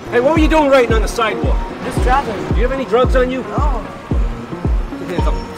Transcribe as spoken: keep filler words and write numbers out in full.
Hey, what were you doing writing on the sidewalk? Just traveling. Do you have any drugs on you? No. Hands up.